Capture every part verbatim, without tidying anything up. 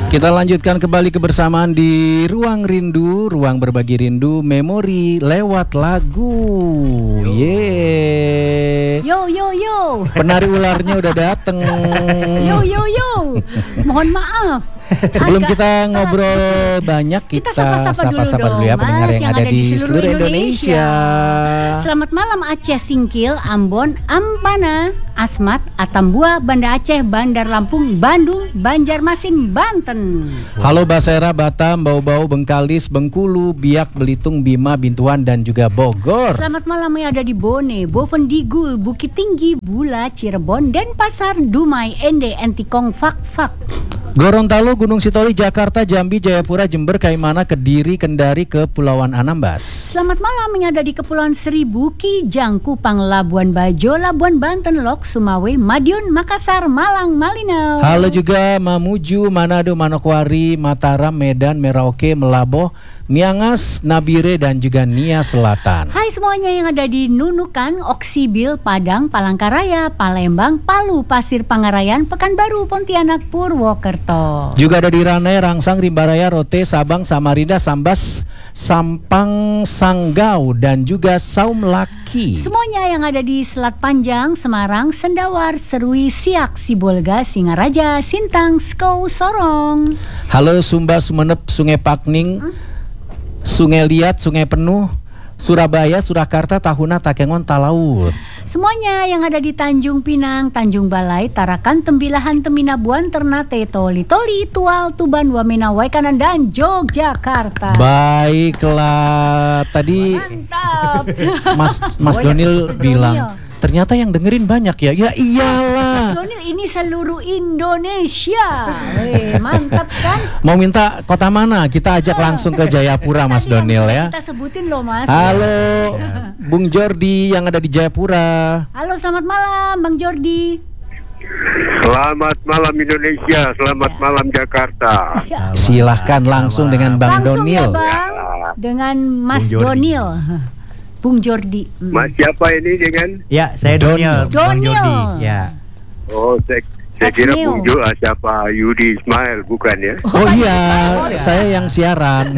Kita lanjutkan kembali kebersamaan di Ruang Rindu, ruang berbagi rindu, memori lewat lagu. Yeay. Yo yo yo. Penari ularnya udah dateng. Yo yo yo. Mohon maaf. Sebelum Agak kita ngobrol banyak, kita sapa-sapa dulu, dulu ya pendengar yang, yang ada di seluruh Indonesia. Indonesia. Selamat malam Aceh Singkil, Ambon, Ampana, Asmat, Atambua, Banda Aceh, Bandar Lampung, Bandung, Banjarmasin, Banten. Halo Basera, Batam, Bau-Bau, Bengkalis, Bengkulu, Biak, Belitung, Bima, Bintuan, dan juga Bogor. Selamat malam yang ada di Bone, Bovendigul, Bukit Tinggi, Bula, Cirebon, Denpasar, Dumai, Ende, Entikong, Fak-Fak. Gorontalo, Gunung Sitoli, Jakarta, Jambi, Jayapura, Jember, Kaimana, Kediri, Kendari, Kepulauan Anambas. Selamat malam yang ada di Kepulauan Seribu, Kijang, Kupang, Labuan Bajo, Labuan Banten, Lok, Sumawe, Madiun, Makassar, Malang, Malinau. Halo juga Mamuju, Manado, Manokwari, Mataram, Medan, Merauke, Melaboh, Miangas, Nabire, dan juga Nia Selatan. Hai semuanya yang ada di Nunukan, Oksibil, Padang, Palangkaraya, Palembang, Palu, Pasir Pangarayan, Pekanbaru, Pontianak, Purwokerto. Juga ada di Ranai, Rangsang, Rimbaraya, Rote, Sabang, Samarinda, Sambas, Sampang, Sanggau, dan juga Saum Laki. Semuanya yang ada di Selat Panjang, Semarang, Sendawar, Serui, Siak, Sibolga, Singaraja, Sintang, Skou, Sorong. Halo Sumba, Sumenep, Sungai Pakning, hmm? Sungai Liat, Sungai Penuh, Surabaya, Surakarta, Tahuna, Takengon, Talaut. Semuanya yang ada di Tanjung Pinang, Tanjung Balai, Tarakan, Tembilahan, Teminabuan, Ternate, Toli, Toli, Tual, Tuban, Wamena, Waikanan, dan Yogyakarta. Baiklah, tadi mantap. Mas Mas Donil bilang ternyata yang dengerin banyak ya. Ya iyalah. Mas Donil ini seluruh Indonesia. Weh, mantap kan? Mau minta kota mana? Kita ajak langsung ke Jayapura Mas Donil ya. Kita sebutin loh Mas. Halo Bung Jordi yang ada di Jayapura. Halo, selamat malam Bang Jordi. Selamat malam Indonesia, selamat ya. Malam Jakarta. Ya. Silahkan langsung dengan Bang langsung Donil. Ya, Bang. Dengan Mas Bung Donil. Bung Jordi. Hmm. Mas siapa ini dengan? Ya, saya Donil. Donil. Jordi. Ya. Oh, saya, saya kira Bung Jo, ah, siapa Yudi Ismail bukan ya? Oh iya, oh, ya. Saya yang siaran.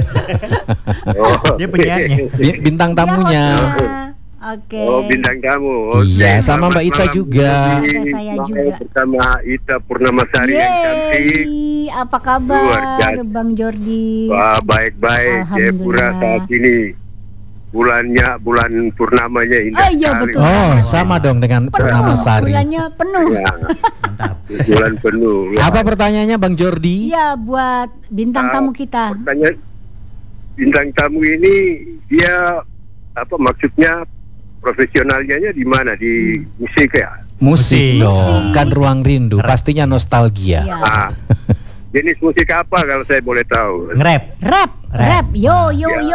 Oh, dia penyanyi. Bintang tamunya. Ya, Oke. Okay. Oh, bintang tamu. Iya, okay. sama Mbak Ita juga. Ada saya juga. Bersama Ita Purnamasari yang cantik. Apa kabar Bang Jordi? Wah, baik-baik. Jayapura saat ini bulannya, bulan purnamanya indah. Oh iya sekali. betul. Oh, sama dong dengan Purnamasari. Bulannya penuh. Ya. Mantap. Bulan penuh. Ya. Apa pertanyaannya Bang Jordi? Iya, buat bintang nah, tamu kita. Pertanyaan bintang tamu ini dia apa maksudnya profesionalnya di mana? Di hmm. musik ya? Musik, musik dong. Kan Ruang Rindu, pastinya nostalgia. Ya. Ah, jenis musik apa kalau saya boleh tahu? Nge-rap. Rap, rap, yo yo Ya, yo.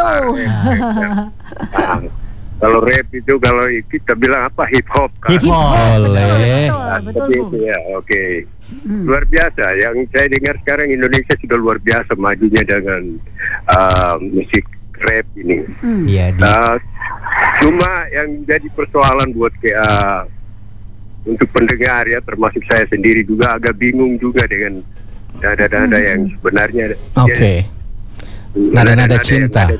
Nah, kalau rap itu kalau kita bilang apa hip hop kan? Hip hop. Boleh. Betul, betul, Seperti Bu. itu ya, oke. Hmm. Luar biasa. Yang saya dengar sekarang Indonesia sudah luar biasa majunya dengan uh, musik rap ini. Hmm. Iya, di Nah, cuma yang jadi persoalan buat kayak uh, untuk pendengar ya, termasuk saya sendiri juga agak bingung juga dengan nada-nada Hmm. yang sebenarnya. Oke. Okay. Nada-nada cinta.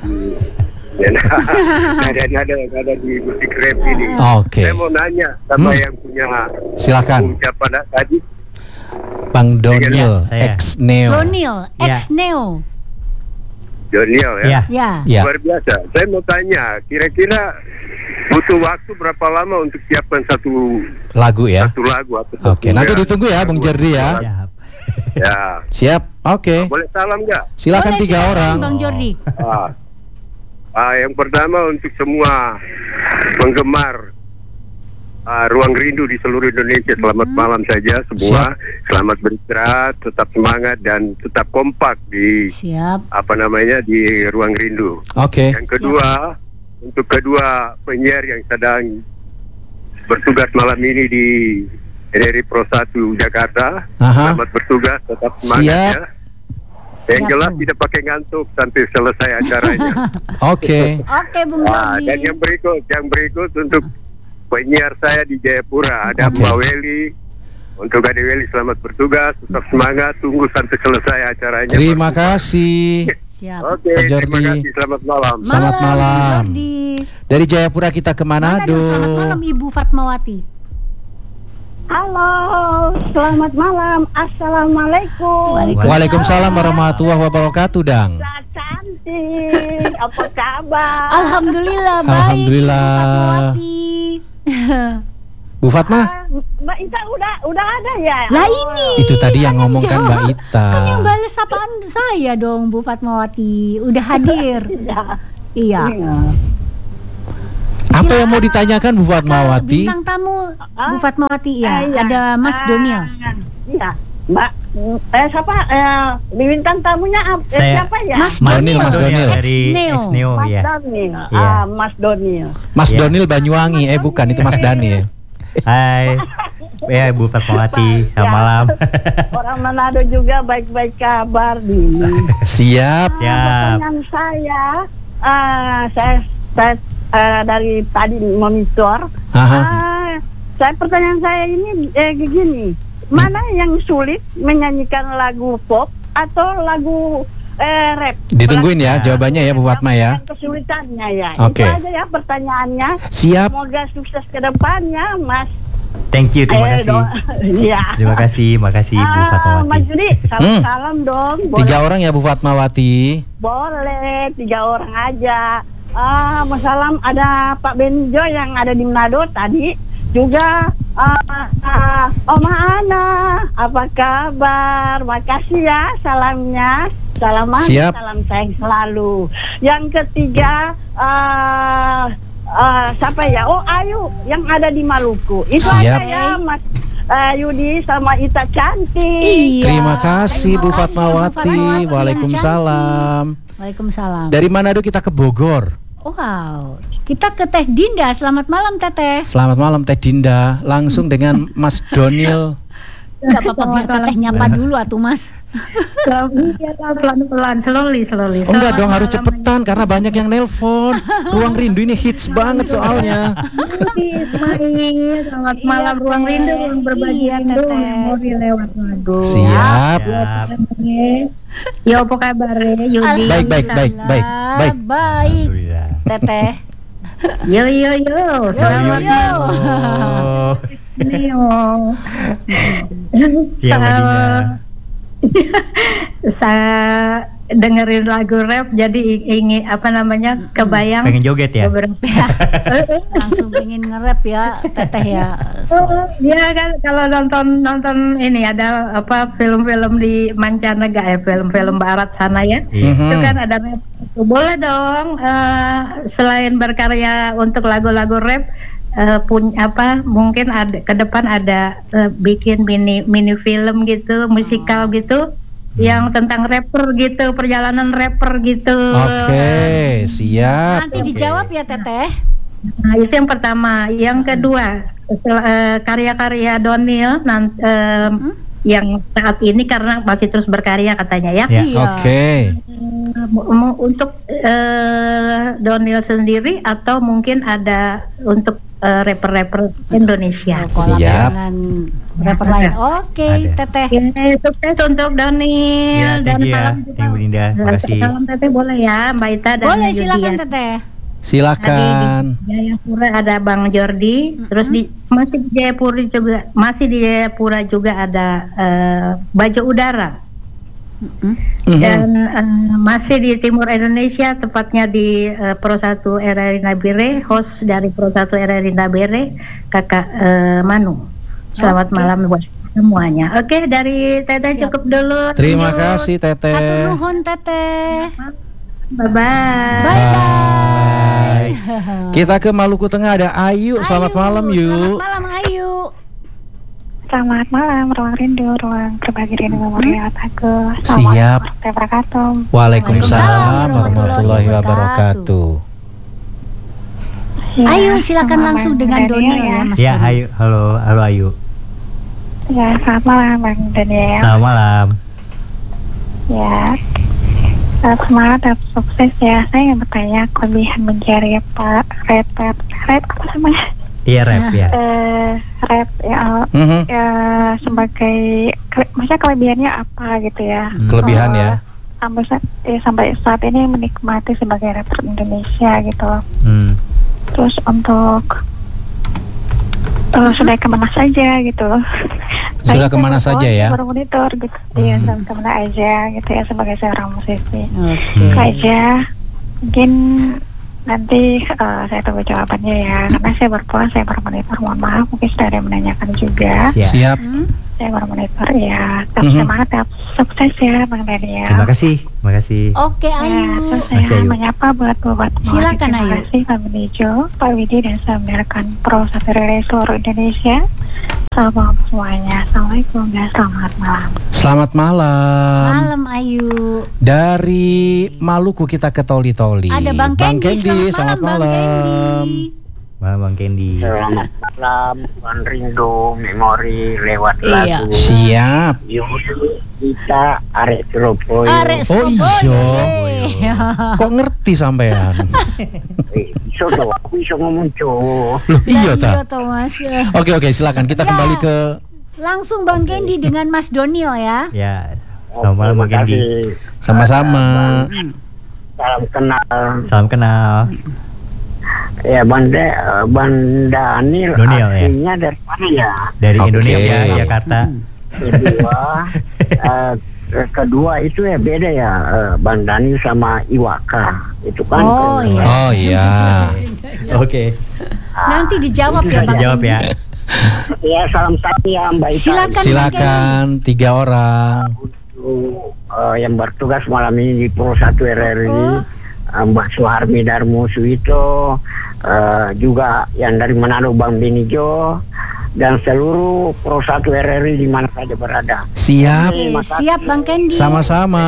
Nada-nada yang ada di musik rap ini. Oke. Saya mau nanya sama Hmm. yang punya Silakan. siapa tadi? Bang Donil, Saya. ex Neo. Donil, ex Neo. Jonil ya. ya. Ya. Ya. Luar biasa. Saya mau tanya, kira-kira butuh waktu berapa lama untuk siapkan satu Lagu ya. satu lagu atau satu Oke, nanti ya, ditunggu ya Bung Jordi ya. Siap. Ya. Siap. Oke. Boleh salam nggak? Silakan Boleh, tiga silakan, orang. Bang Jordi. Ah. Ah, yang pertama untuk semua penggemar ah, Ruang Rindu di seluruh Indonesia, selamat Hmm. malam saja semua. Selamat beristirahat, tetap semangat dan tetap kompak di Siap. apa namanya di Ruang Rindu. Oke. Yang kedua, untuk kedua penyiar yang sedang bertugas malam ini di N R I Pro satu Jakarta, Aha. selamat bertugas, tetap semangat Siap. ya. Yang Siap, jelas Bung. tidak pakai ngantuk sampai selesai acaranya. Oke. Oke, Bung Nah, Jordi. dan yang berikut, yang berikut untuk penyiar saya di Jayapura ada Oke. Mbak Weli, untuk Ade Weli selamat bertugas, tetap semangat, tunggu sampai selesai acaranya. Terima kasih. Siap. Oke, Pak terima Jordi. kasih, selamat malam. Selamat malam. Jordi. Dari Jayapura kita ke Manado. Manado. Selamat malam Ibu Fatmawati. Halo, selamat malam. Assalamualaikum. Waalaikumsalam. Waalaikumsalam warahmatullahi wabarakatuh, Dang. Mbak cantik, apa kabar? Alhamdulillah baik. Alhamdulillah. Ibu Fatmawati. Bu Fatma, Ah, Mbak Ita udah udah ada ya? Lah ini. itu tadi yang kan ngomong kan jawab. Mbak Ita. Kan yang bales sapaan saya dong Bu Fatmawati. Udah hadir. Iya. Iya. Iya. Apa yang mau ditanyakan Bu Fatmawati? Bintang tamu Ah? Bu Fatmawati ya. Ah, iya. Ada Mas Ah, Doniel. Iya, Mbak. Eh siapa? Eh, bintang tamunya ap- eh, Saya. siapa ya? Mas Donil, Donil. Mas Donil. Dari Ex-Neo. Ex-Neo Mas ya. Donil. Iya. Ah, Mas Donil. Mas Iya. Donil Banyuwangi, eh bukan itu Mas Dani ya. Hai. Ya, Bu Fatmawati, selamat Ya. malam. Orang Manado juga baik-baik kabar nih. Siap. Ah, Siap. Pertanyaan saya, ah, saya, saya ah, dari tadi monitor. Aha. Ah, saya pertanyaan saya ini eh, begini, mana yang sulit menyanyikan lagu pop atau lagu eh, rap? Ditungguin ya jawabannya ya Bu Fatma ya. Kesulitannya ya. Oke. Itu aja ya pertanyaannya. Siap. Semoga sukses ke depannya, Mas. Thank you, terima Eh, kasih. do- Iya. Terima kasih, makasih Bu Ah, Mas Fatmawati. Judi, salam-salam dong. Boleh? Tiga orang ya Bu Fatmawati. Boleh, tiga orang aja. Ah, masalam ada Pak Benjo yang ada di Manado tadi. Juga ah, ah, Oma Ana, apa kabar? Makasih ya salamnya. Salam manis, Siap. salam sayang selalu. Yang ketiga, ah, ah, siapa ya? Oh, Ayu yang ada di Maluku. Itu Siap. aja ya, Mas ah, Yudi sama Ita cantik. Iya. Terima kasih Bu Terima kasih, Bu Fatmawati. Fatmawati. Waalaikumsalam. Waalaikumsalam. Dari Manado kita ke Bogor. Wow. Kita ke Teh Dinda. Selamat malam Teteh. Selamat malam Teh Dinda. Langsung dengan Mas Donil. Enggak apa-apa biar Teteh nyapa dulu atuh Mas. Pelan-pelan, slowly, slowly. Oh enggak dong, harus Selamat cepetan karena banyak yang nelpon. Ruang Rindu ini hits banget soalnya. malam, Ismail. Selamat Iya, malam, Ruang Teh. Rindu, Ruang Berbagi Iya, Rindu, Teteh. memori lewat lagu. Siap. Siap. Yo, apa kabar ya, Yudi? Baik, baik, baik, baik, baik. Baik. Alhamdulillah. Teteh. Yo, yo, yo. Selamat yo. Oh. Neo. Iya, Mbak Dina. Saya dengerin lagu rap jadi ingin apa namanya kebayang Pengen joget ya? beberapa Langsung pengen nge-rap ya Teteh ya. Oh, dia kan kalau nonton nonton ini ada apa film-film di mancanegara, ya, film-film barat sana ya. Iya. Mhm. Itu kan ada rap. Boleh dong eh, selain berkarya untuk lagu-lagu rap eh, punya apa mungkin ada ke depan ada eh, bikin mini mini film gitu, musikal gitu yang tentang rapper gitu, perjalanan rapper gitu. Oke, siap. Nanti dijawab ya Teteh. Nah, itu yang pertama. Yang kedua, setelah, eh, karya-karya Donil nan- em, Hmm? yang saat ini karena masih terus berkarya katanya ya. Ya. Iya. Oke. Eh, mu- mu- untuk eh, Donil sendiri atau mungkin ada untuk eh, rapper-rapper Indonesia. Oh, kolab Siap. dengan rapper lain. Oke, Ada. Teteh. Oke, sukses untuk Donil Ya, dan thank you ya. salam Thank you, Bu Dinda. Makasih. salam teteh boleh ya, Mbak Ita dan Boleh Yudi silakan ya. Teteh. Silakan. Di Jayapura ada Bang Jordi, terus di masih di Jayapura juga masih di Jayapura juga ada eh, Bajo Udara Mhm. dan eh, masih di timur Indonesia tepatnya di eh, Pro satu R R I Nabire, host dari Pro satu R R I Nabire Kakak eh, Manu. Selamat Oke. malam buat semuanya. Oke, dari Teteh Siap. cukup dulu. Terima Lanjut. kasih Hatur Teteh. nuhun Teteh. Bye bye. Bye bye. Bye. Kita ke Maluku Tengah ada Ayu. Selamat Ayu, malam Selamat yuk. malam Ayu. Selamat malam, Ruang Rindu, Ruang Berbagi Rindu Memori Lewat Aku. Siap. Assalamualaikum warahmatullahi wabarakatuh. Waalaikumsalam warahmatullahi wabarakatuh. Ya, Ayu silakan selamat langsung malam, dengan Bang Donil Daniel ya Mas. Ya, Doni. ayo, halo, halo Ayu. Ya, selamat malam Bang Daniel. Selamat malam. Ya, selamat semangat dan sukses ya. Saya ingin bertanya kelebihan menjadi Pak rapper, rap apa namanya? Iya rap Nah. ya. eh rap ya, Mhm. ya sebagai kele- maksudnya kelebihannya apa gitu ya? Hmm. Kelebihan ya. Sampai saat, ya, sampai saat ini menikmati sebagai rapper Indonesia gitu. Hmm. Terus untuk eh, sudah kemana saja gitu. Sudah Saya kemana telepon, saja ya? Baru monitor gitu. Iya, sudah kemana aja gitu ya sebagai seorang musisi. Oke. Itu aja. Mungkin nanti eh, saya tunggu jawabannya ya. Karena saya berpulang, saya baru monitor. Mohon maaf, mungkin sudah ada yang menanyakan juga. Siap. Siap. Saya baru monitor ya. Tetap Mhm. semangat, tetap sukses ya Bang Daniel. Terima kasih, terima kasih. Oke, Ya, Ayu. terus Masih saya Ayu. menyapa buat buat Silakan, Terima Ayu. kasih Pak Benejo, Pak Widi dan saya mendengarkan Pro satu Relay seluruh Indonesia. Salam semuanya. Assalamualaikum dan selamat malam. Selamat malam. Malam Ayu. Dari Maluku kita ke Toli-Toli. Ada Bang Kendi. Kendi, Selamat, selamat malam, Bang malam. Kendi. Malam Bang Kendi. Selamat malam, Bang Rindu, memori lewat Iya. lagu. Siap. Yuk, kita arek Surabaya. Arek Oh, Surabaya. iya. Kok ngerti sampean? Eh, iso toh, aku iso ngomong cowok. Loh, iya Iya, ta. Thomas. Oke oke, silakan kita Ya. kembali ke Langsung Bang Kendi dengan Mas Donil ya. Ya. Selamat malam Bang Terima Kendi. kasih. sama-sama. Salam kenal. Salam kenal. Ya, Banda, eh, Banda Daniel Daniel, ya. aslinya dari mana ya? Dari Oke. Indonesia, Jakarta. Kedua, eh, kedua itu ya beda ya, eh, Bang Daniel sama Iwaka. Itu kan. Oh, kan- iya. Oh iya. Oke. Nanti dijawab ya Bang. Dijawab ya. Ya, salam saya Mbak Ita. Silakan. Silakan tiga orang. Untuk, eh, yang bertugas malam ini di Pro satu R R I, Oh. eh, Mbak Suharmi Darmo Suito, eh, juga yang dari Manado Bang Benijo, dan seluruh Pro satu R R I di mana saja berada. Siap. Oke, siap Bang Kendi. Sama-sama.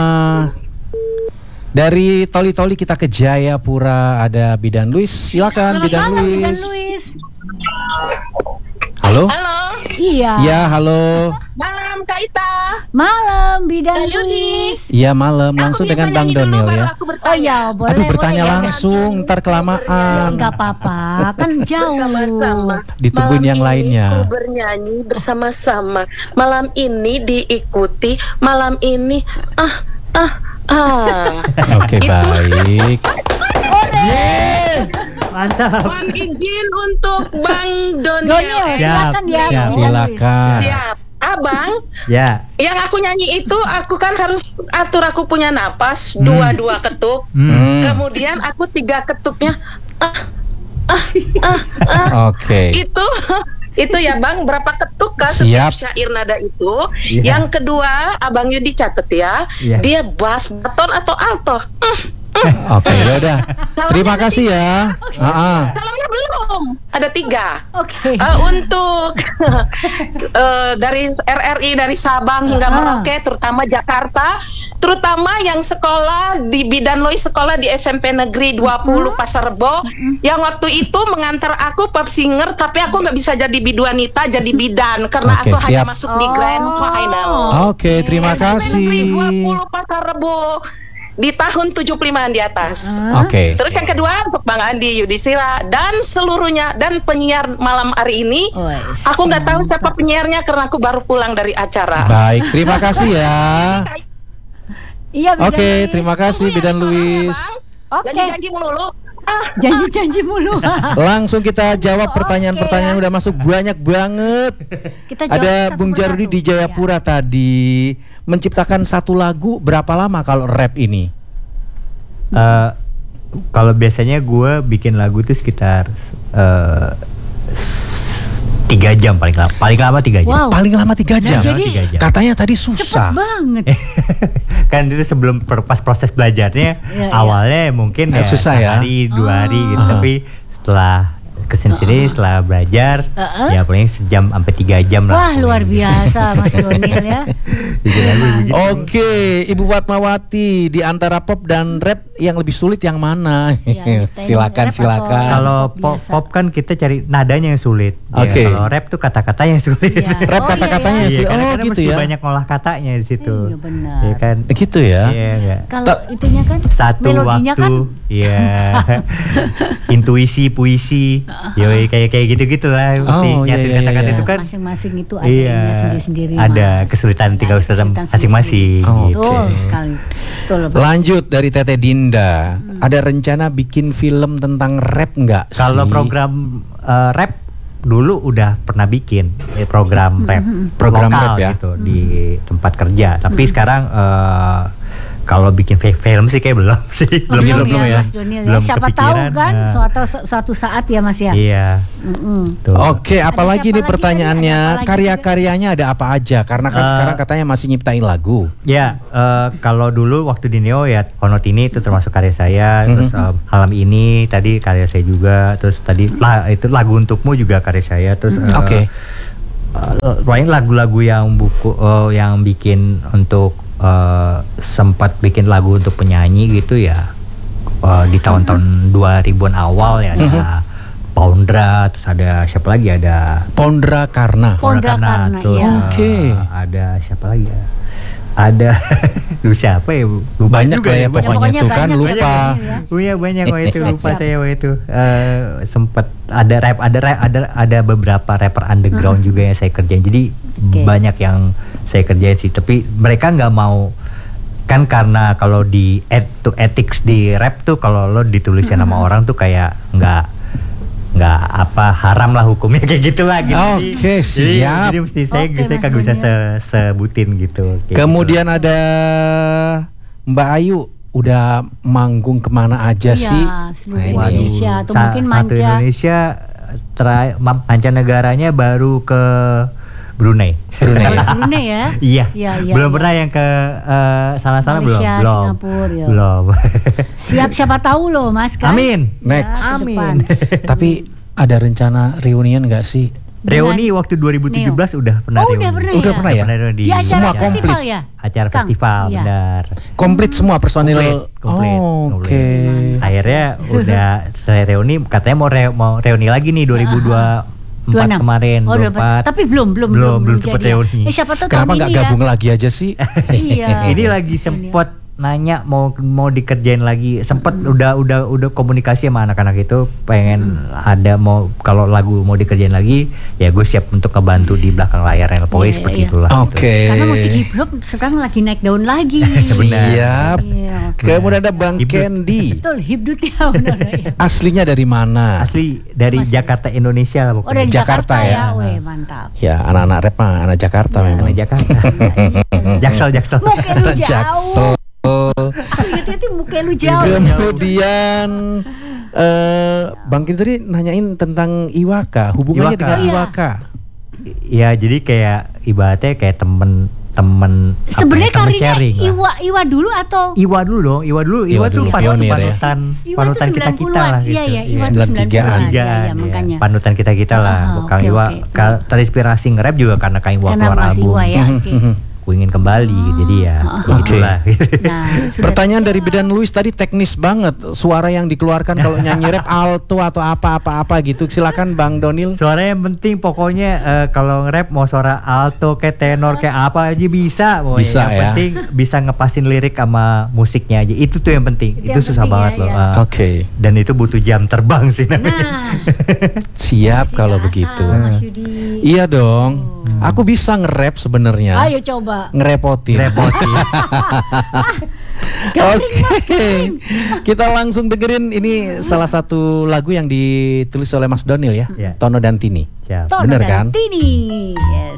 Dari Toli-Toli kita ke Jayapura, ada Bidan Luis. Silakan Bidan Malam, Bidan Luis. Luis. Halo? Halo, Iya. Ya, halo. malam Kak Ita. Malam Bidan Kak Yudi. Luis. Iya, malam langsung Aku dengan biasa Bang nyanyi dulu, Donil baru ya. Aku Oh bertanya. ya, boleh. Aduh, bertanya boleh, ya. langsung, ntar kelamaan. Enggak apa-apa, kan jauh. Bersama-sama. Ditungguin Malam yang ini lainnya. Ku bernyanyi bersama-sama. Malam ini diikuti. Malam ini ah ah ah. Oke, Itu. baik. Mantap. Mohon izin untuk Bang Donil. Donil, silakan ya. Siap. Bidan Silakan. Siap. Abang, Ya. yang aku nyanyi itu aku kan harus atur, aku punya napas Hmm. dua-dua ketuk. Hmm. Kemudian aku tiga ketuknya ah ah ah ah. Oke. Itu itu ya Bang, berapa ketuk kah Siap. setiap syair nada itu? Iya. Yang kedua, Abang Yudi catet ya. Iya. Dia bass, baton atau alto? Hmm, Oke, ya udah. Terima kasih ya. Ah, salamnya belum. Ada tiga. Oke. Eh, untuk eh, dari R R I dari Sabang hingga Ah. Merauke, terutama Jakarta, terutama yang sekolah di Bidan Lois, sekolah di S M P Negeri dua puluh Pasar Rebo, yang waktu itu mengantar aku pop singer, tapi aku nggak bisa jadi biduanita, jadi bidan karena Oke, aku hanya siap. masuk di grand final. Oke, terima S M P Negeri dua kasih. puluh Pasar Rebo di tahun tujuh puluh limaan di atas. Oke. Terus yang kedua untuk Bang Andi Yudhistira dan seluruhnya dan penyiar malam hari ini. Wes, Aku nggak tahu siapa penyiarnya karena aku baru pulang dari acara. Baik, terima kasih ya. Iya, Bidan Oke, Luis. terima kasih Tunggu ya Bidan suaranya, Luis. Bang. Oke. Janji-janji melulu. Ah, Janji-janji mulu. Langsung kita jawab Oke, pertanyaan-pertanyaan ya. udah masuk banyak banget. Kita jawab Ada satu Bung persatu. Jarudi di Jayapura tadi menciptakan satu lagu berapa lama kalau rap ini? Eh, kalau biasanya gue bikin lagu tuh sekitar eh, tiga jam paling lama, paling lama tiga jam. Wow. Paling lama tiga jam. jadi- tiga jam. Katanya tadi Cepet susah. banget. Kan itu sebelum per- pas proses belajarnya Iya, iya. awalnya mungkin Eh, ya susah ya. sehari dua hari gitu, Ah. tapi setelah kesini sini setelah belajar Uh-uh. ya paling sejam sampai tiga jam lah. Wah, luar biasa Mas Donil ya. Bikin lagu begitu. Oke, Ibu Fatmawati, di antara pop dan rap yang lebih sulit yang mana? Iya, kita ini silakan, rap silakan. atau- Kalau Pop pop, biasa. pop kan kita cari nadanya yang sulit. Ya, Oke. kalau rap tuh kata-kata yang sulit. Iya. Rap Oh, kata-katanya iya, sih. Iya, Oh, kadang-kadang gitu mesti ya. banyak ngolah katanya di situ. Iya, benar. Iya kan? Gitu ya. Iya, enggak. Kalau Ta- itunya kan Satu melodinya waktu, kan iya. Intuisi, puisi. Yoi, kayak kayak gitu-gitu lah. Mesti Oh, iya, nyatir iya, kata-kata iya. itu kan. Masing-masing itu ada Iya, ininya sendiri-sendiri. ada Mas. kesulitan tinggal Ada usaha kesulitan masing-masing. Oh, gitu. Betul Oke. sekali. Betul. Bang. Lanjut dari Teteh Dinda, ada rencana bikin film tentang rap nggak sih? Kalau program eh, rap dulu udah pernah bikin eh, program rap, Program lokal rap ya? gitu di tempat kerja. Tapi sekarang eh, kalau bikin fi- film sih kayak belum sih. Belum, belum, belum ya? Mas Donil ya. Belum Siapa tahu kepikiran, kan nah. suatu suatu saat ya Mas ya. Iya. Mm-mm. Tuh. Oke, apalagi siapa nih lagi pertanyaannya, tadi? Ada apa lagi karya-karyanya ada apa aja? Karena kan Eh, sekarang katanya masih nyiptain lagu. Ya, eh, kalau dulu waktu di Neo ya Honotini itu termasuk karya saya, terus eh, Malam Ini tadi karya saya juga, terus tadi lah itu Lagu Untukmu juga karya saya, terus eh, Oke. eh, pokoknya lagu-lagu yang buku eh, yang bikin untuk eh, sempat bikin lagu untuk penyanyi gitu ya eh, di tahun-tahun dua ribuan awal ya ada Poundra, terus ada siapa lagi, ada Pondra Karna. Pondra Karna, terus, iya. eh, Oke. ada siapa lagi ya? Ada Duh, siapa ya? Lupa Banyak juga lah ya banyak. pokoknya pokoknya tuh kan banyak ya, lupa. ya. Oh iya banyak kok itu, Siap, lupa siap. saya waktu itu. Eh, sempat ada rap, ada rap, ada ada beberapa rapper underground juga yang saya kerjain. Jadi Oke. banyak yang saya kerjain sih. Tapi mereka nggak mau, kan karena kalau di et, tuh ethics di rap tuh kalau lo ditulisin sama orang tuh kayak nggak nggak apa haram lah hukumnya kayak gitulah gitu. Jadi- Oke, jadi- siap. Jadi, mesti saya Oke, saya Mas kagak bisa Daniel. se- sebutin gitu. kayak Kemudian ada Mbak Ayu, udah manggung kemana aja Iya, sih? seluruh Nah, ini. Waduh, Indonesia atau sa- mungkin satu manca. Indonesia terakhir ma- mancanegaranya baru ke Brunei. Brunei. Kalau Brunei ya. Iya. Iya, iya, belum iya. pernah yang ke eh, sana-sana belum. Malaysia, Belum. Singapura, ya. Belum. Siap siapa tahu loh Mas kan. Amin. Next. Ya, ke Amin. depan. Tapi ada rencana reunian nggak sih? Dengan- Reuni waktu dua ribu tujuh belas udah pernah Oh, reuni. udah pernah Udah ya? pernah ya? reuni Di acara Semua festival komplit. ya? acara Kang? festival, Iya. benar. Komplit semua personil. Komplit, komplit, Oh, komplit. Oke. Akhirnya udah saya reuni, katanya mau re- mau reuni lagi nih dua ribu dua puluh empat kemarin, Oh, udah, dua ribu empat. tapi belum belum Belum, belum jadi sempat ya. reuni. Eh siapa tahu Kenapa tahun nggak ini gabung ya. lagi aja sih? Iya. Ini lagi sempet nanya mau mau dikerjain lagi, sempet udah udah udah komunikasi sama anak-anak itu pengen ada mau kalau lagu mau dikerjain lagi ya gue siap untuk ngebantu di belakang layarnya pokoknya Iya, seperti iya. itulah. Oke. Karena musik hip hop sekarang lagi naik daun lagi. Siap. Iya, oke. Kemudian ada Bang Hibdut. Candy. Betul, hibdut ya benar ya. Aslinya dari mana? Asli dari Masih. Jakarta Indonesia lah Oh pokoknya. dari Jakarta Jakarta, ya. ya, weh mantap. Ya, anak-anak rap mah anak Jakarta memang. Dari Jakarta. Jaksel Jaksel. Muka lu Anak jauh. Jaksel. Hati-hati muka lu jauh. Kemudian eh Bang Candy tadi nanyain tentang Iwaka, hubungannya Iwaka. dengan Oh, iya. Iwaka. Ya jadi kayak ibaratnya kayak temen temen apa ya, Sebenarnya temen karirnya sharing lah. Iwa Iwa dulu atau Iwa dulu dong, Iwa dulu, Iwa Iwa, tuh dulu, pan- pionir ya. panutan, Iwa panutan tuh kita kita lah gitu. Iya iya, Iwa tuh sembilan puluh tigaan. sembilan puluh tigaan, Iya, iya, makanya. panutan kita kita lah. Ah, Kang oke, Iwa oke. ka- terinspirasi nge-rap juga karena Kang Iwa Karena keluar Mas album. Iwa ya. Oke. Ku ingin kembali, jadi ya Ah, begitulah. Nah, sudah- Pertanyaan dari Bidan Luis tadi teknis banget. Suara yang dikeluarkan kalau nyanyi rap alto atau apa-apa-apa gitu. Silakan Bang Donil. Suara yang penting pokoknya eh, kalau nge-rap mau suara alto kayak tenor kayak apa aja bisa. Pokoknya. Bisa yang ya. penting bisa ngepasin lirik sama musiknya aja. Itu tuh yang penting. Itu Itu, yang susah penting banget ya, loh. ya. Ah. Oke. Dan itu butuh jam terbang sih namanya. Nah, Siap kalau tidak begitu. asal, Mas Yudi. Iya dong. Aku bisa nge-rap sebenarnya. Ayo coba. Ngerepotin. Repotin. Oke. Kita langsung dengerin ini salah satu lagu yang ditulis oleh Mas Donil ya. Ya. Tono dan Tini. Siap. Tono Bener dan kan? Tini. Yes.